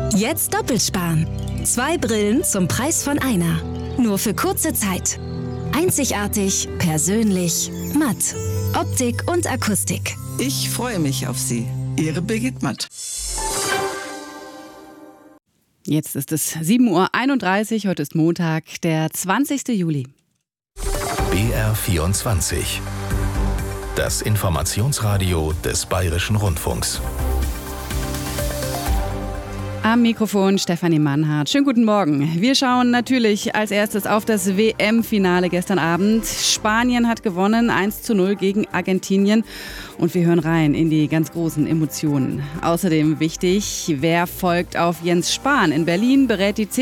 Jetzt doppelt sparen. 2 Brillen zum Preis von einer. Nur für kurze Zeit. Einzigartig, persönlich, matt. Optik und Akustik. Ich freue mich auf Sie. Ihre Birgit Matt. Jetzt ist es 7:31 Uhr, heute ist Montag, der 20. Juli. BR24. Das Informationsradio des Bayerischen Rundfunks. Am Mikrofon Stefanie Mannhardt. Schönen guten Morgen. Wir schauen natürlich als erstes auf das WM-Finale gestern Abend. Spanien hat gewonnen, 1:0 gegen Argentinien. Und wir hören rein in die ganz großen Emotionen. Außerdem wichtig, wer folgt auf Jens Spahn? In Berlin berät die